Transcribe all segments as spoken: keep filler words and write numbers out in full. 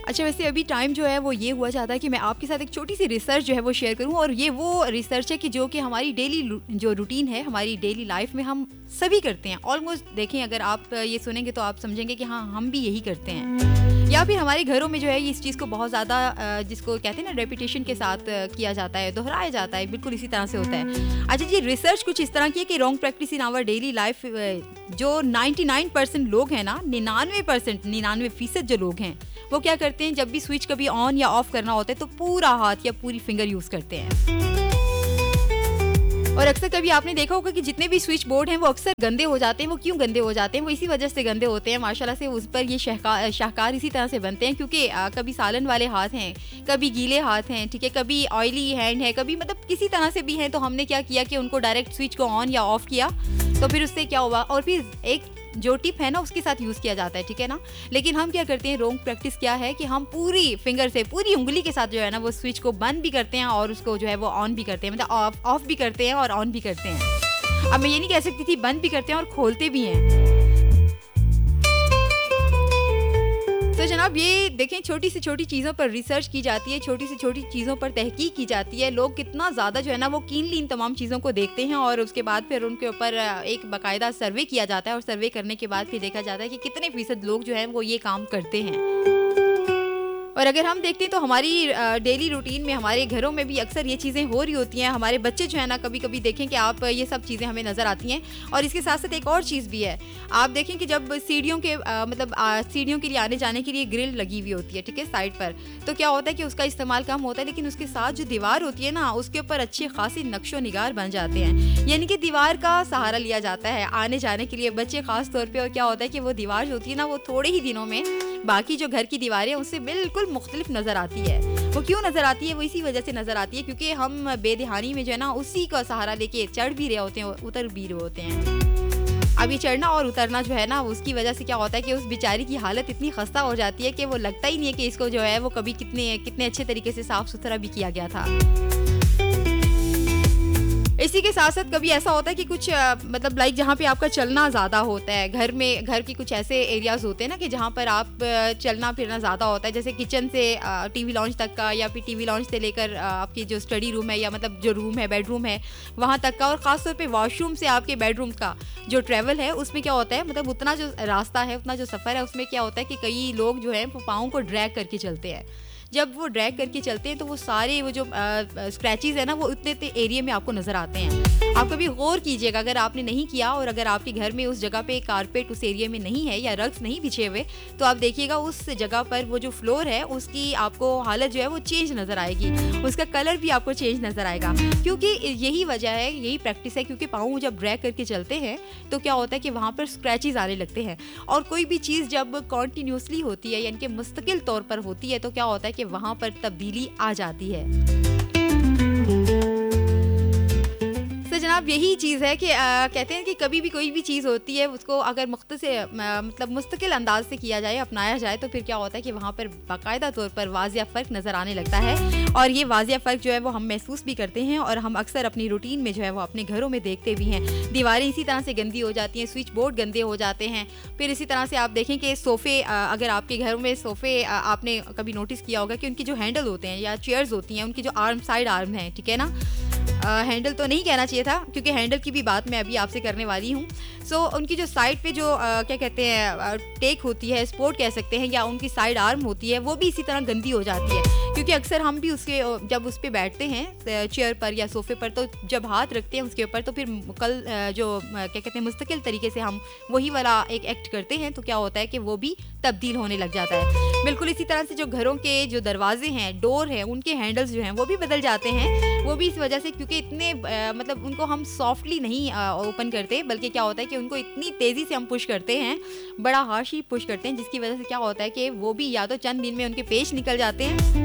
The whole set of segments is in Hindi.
अच्छा, वैसे अभी टाइम जो है वो ये हुआ चाहता है कि मैं आपके साथ एक छोटी सी रिसर्च जो है वो शेयर करूं, और ये वो रिसर्च है कि जो कि हमारी डेली जो रूटीन है, हमारी डेली लाइफ में हम सभी करते हैं ऑलमोस्ट। देखें, अगर आप ये सुनेंगे तो आप समझेंगे कि हाँ, हम भी यही करते हैं, या फिर हमारे घरों में जो है इस चीज़ को बहुत ज़्यादा, जिसको कहते हैं ना, रेपिटेशन के साथ किया जाता है, दोहराया जाता है, बिल्कुल इसी तरह से होता है। अच्छा जी, रिसर्च कुछ इस तरह की है कि wrong practice in our daily life, जो निन्यानवे परसेंट लोग हैं ना, निन्यानवे परसेंट निन्यानवे फीसद जो लोग हैं, वो क्या करते हैं, जब भी स्विच कभी ऑन या ऑफ करना होता है तो पूरा हाथ या पूरी फिंगर यूज करते हैं। और अक्सर कभी आपने देखा होगा कि जितने भी स्विच बोर्ड हैं वो अक्सर गंदे हो जाते हैं। वो क्यों गंदे हो जाते हैं? वो इसी वजह से गंदे होते हैं माशाल्लाह से, उस पर ये शाहकार शाहकार इसी तरह से बनते हैं, क्योंकि आ, कभी सालन वाले हाथ हैं, कभी गीले हाथ हैं, ठीक है, कभी ऑयली हैंड है, कभी मतलब किसी तरह से भी हैं। तो हमने क्या किया कि उनको डायरेक्ट स्विच को ऑन या ऑफ किया, तो फिर उससे क्या हुआ, और फिर एक जो टिप है ना उसके साथ यूज किया जाता है, ठीक है ना। लेकिन हम क्या करते हैं, रॉन्ग प्रैक्टिस क्या है कि हम पूरी फिंगर से, पूरी उंगली के साथ जो है ना वो स्विच को बंद भी करते हैं और उसको जो है वो ऑन भी करते हैं, मतलब ऑफ ऑफ भी करते हैं और ऑन भी करते हैं। अब मैं ये नहीं कह सकती थी बंद भी करते हैं और खोलते भी हैं। तो जनाब, ये देखें, छोटी से छोटी चीज़ों पर रिसर्च की जाती है, छोटी से छोटी चीज़ों पर तहकीक की जाती है। लोग कितना ज़्यादा जो है ना वो कीनली इन तमाम चीज़ों को देखते हैं, और उसके बाद फिर उनके ऊपर एक बाकायदा सर्वे किया जाता है, और सर्वे करने के बाद फिर देखा जाता है कि कितने फीसद लोग जो हैं वो ये काम करते हैं। और अगर हम देखते हैं तो हमारी डेली रूटीन में, हमारे घरों में भी अक्सर ये चीज़ें हो रही होती हैं। हमारे बच्चे जो है ना, कभी कभी देखें कि आप, ये सब चीज़ें हमें नज़र आती हैं। और इसके साथ साथ एक और चीज़ भी है, आप देखें कि जब सीढ़ियों के आ, मतलब सीढ़ियों के लिए आने जाने के लिए ग्रिल लगी हुई होती है, ठीक है, साइड पर, तो क्या होता है कि उसका इस्तेमाल कम होता है, लेकिन उसके साथ जो दीवार होती है ना, उसके ऊपर अच्छे खासी नक्शो निगार बन जाते हैं। यानी कि दीवार का सहारा लिया जाता है आने जाने के लिए, बच्चे खास तौर पर। और क्या होता है कि वो दीवार जो होती है ना, वो थोड़े ही दिनों में बाकी जो घर की दीवारें उससे बिल्कुल मुख्तलिफ नजर आती है। वो क्यों नजर आती है? वो इसी वजह से नजर आती है क्योंकि हम बेदहानी में जो है ना उसी का सहारा लेके चढ़ भी रहे होते हैं, उतर भी रहे होते हैं। अब ये चढ़ना और उतरना जो है ना, उसकी वजह से क्या होता है कि उस बेचारी की हालत इतनी खस्ता हो जाती है कि वो लगता ही नहीं है कि इसको जो है वो कभी कितने कितने अच्छे तरीके से साफ सुथरा भी किया गया था। इसी के साथ साथ कभी ऐसा होता है कि कुछ मतलब लाइक जहाँ पे आपका चलना ज़्यादा होता है, घर में, घर के कुछ ऐसे एरियाज़ होते हैं ना कि जहाँ पर आप चलना फिरना ज़्यादा होता है, जैसे किचन से टीवी लॉन्च तक का, या फिर टीवी लॉन्च से लेकर आपकी जो स्टडी रूम है, या मतलब जो रूम है, बेडरूम है, वहाँ तक का, और ख़ासतौर पे वॉशरूम से आपके बेडरूम का जो ट्रैवल है, उसमें क्या होता है, मतलब उतना जो रास्ता है, उतना जो सफ़र है, उसमें क्या होता है कि कई लोग जो है वो पाँव को ड्रैग करके चलते हैं। जब वो ड्रैग करके चलते हैं तो वो सारे वो जो स्क्रैचेस है ना, वो उतने इतने एरिया में आपको नजर आते हैं। आप कभी गौर कीजिएगा, अगर आपने नहीं किया और अगर आपके घर में उस जगह पे कारपेट उस एरिया में नहीं है या रग्स नहीं बिछे हुए, तो आप देखिएगा उस जगह पर वो जो फ्लोर है उसकी आपको हालत जो है वो चेंज नजर आएगी, उसका कलर भी आपको चेंज नजर आएगा। क्योंकि यही वजह है, यही प्रैक्टिस है, क्योंकि पाँव जब ड्रैग करके चलते हैं तो क्या होता है कि वहाँ पर स्क्रैचेस आने लगते हैं। और कोई भी चीज़ जब कॉन्टिन्यूसली होती है, यानी कि मुस्तकिल तौर पर होती है, तो क्या होता है कि वहाँ पर तब्दीली आ जाती है। जनाब, यही चीज़ है कि आ, कहते हैं कि कभी भी कोई भी चीज़ होती है उसको अगर मुख्तसर मतलब मुस्तकिल अंदाज से किया जाए, अपनाया जाए, तो फिर क्या होता है कि वहाँ पर बाकायदा तौर पर वाज़िया फ़र्क नज़र आने लगता है। और ये वाज़िया फ़र्क जो है वो हम महसूस भी करते हैं, और हम अक्सर अपनी रूटीन में जो है वो अपने घरों में देखते भी हैं। दीवारें इसी तरह से गंदी हो जाती हैं, स्विच बोर्ड गंदे हो जाते हैं। फिर इसी तरह से आप देखें कि सोफ़े, अगर आपके घरों में सोफ़े आपने कभी नोटिस किया होगा कि उनकी जो हैंडल होते हैं या चेयर्स होती हैं, उनकी जो आर्म साइड आर्म है, ठीक है ना, हैंडल तो नहीं कहना चाहिए था क्योंकि हैंडल की भी बात मैं अभी आपसे करने वाली हूँ। सो so, उनकी जो साइड पे जो आ, क्या कहते हैं टेक होती है, स्पोर्ट कह सकते हैं, या उनकी साइड आर्म होती है, वो भी इसी तरह गंदी हो जाती है। क्योंकि अक्सर हम भी उसके जब उस पर बैठते हैं चेयर पर या सोफे पर, तो जब हाथ रखते हैं उसके ऊपर, तो फिर कल जो क्या कहते हैं मुस्तकिल तरीके से हम वही वाला एक एक्ट करते हैं, तो क्या होता है कि वो भी तब्दील होने लग जाता है। बिल्कुल इसी तरह से जो घरों के जो दरवाजे हैं, डोर हैं, उनके हैंडल्स जो हैं वो भी बदल जाते हैं। वो भी इस वजह से क्योंकि इतने आ, मतलब उनको हम सॉफ्टली नहीं ओपन करते, बल्कि क्या होता है कि उनको इतनी तेज़ी से हम पुश करते हैं, बड़ा हार्श ही पुश करते हैं, जिसकी वजह से क्या होता है कि वो भी या तो चंद दिन में उनके पेच निकल जाते हैं,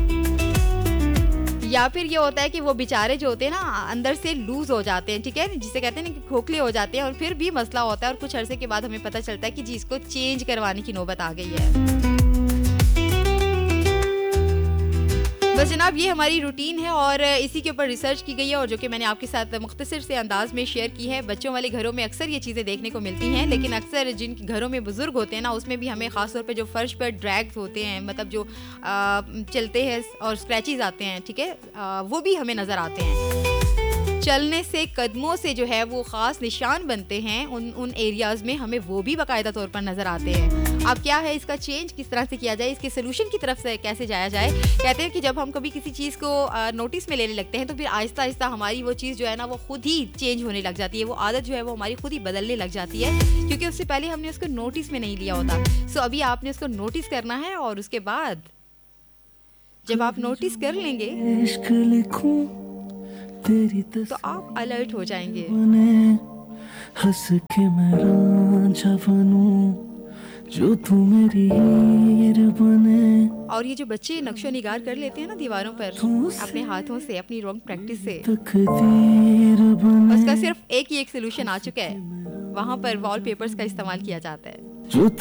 या फिर ये होता है कि वो बेचारे जो होते हैं ना अंदर से लूज हो जाते हैं, ठीक है, जिसे कहते हैं ना कि खोखले हो जाते हैं, और फिर भी मसला होता है और कुछ अरसे के बाद हमें पता चलता है कि जी इसको चेंज करवाने की नौबत आ गई है। बस जनाब ये हमारी रूटीन है और इसी के ऊपर रिसर्च की गई है और जो कि मैंने आपके साथ मुख्तसर से अंदाज में शेयर की है। बच्चों वाले घरों में अक्सर ये चीज़ें देखने को मिलती हैं, लेकिन अक्सर जिन घरों में बुजुर्ग होते हैं ना, उसमें भी हमें ख़ास तौर पे जो फर्श पर ड्रैग्स होते हैं, मतलब जो आ, चलते हैं और स्क्रैचेस आते हैं, ठीक है, आ, वो भी हमें नज़र आते हैं। चलने से कदमों से जो है वो ख़ास निशान बनते हैं उन उन एरियाज़ में, हमें वो भी बाकायदा तौर पर नज़र आते हैं। अब क्या है, इसका चेंज किस तरह से किया जाए, इसके सोल्यूशन की तरफ से कैसे जाया जाए। कहते हैं कि जब हम कभी किसी चीज़ को नोटिस में लेने लगते हैं तो फिर आहिस्ता आहिस्ता हमारी वो चीज़ जो है ना वो खुद ही चेंज होने लग जाती है, वो आदत जो है वो हमारी खुद ही बदलने लग जाती है, क्योंकि उससे पहले हमने उसको नोटिस में नहीं लिया होता। सो अभी आपने उसको नोटिस करना है और उसके बाद जब आप नोटिस कर लेंगे तो आप अलर्ट हो जाएंगे। हंस के मैं रांझा बनूं जो तू मेरी हीर बने। और ये जो बच्चे नक्शो निगार कर लेते हैं ना दीवारों पर अपने हाथों से, अपनी रॉन्ग प्रैक्टिस से, उसका सिर्फ एक ही एक सोल्यूशन आ चुका है, वहाँ पर वॉलपेपर्स का इस्तेमाल किया जाता है। जो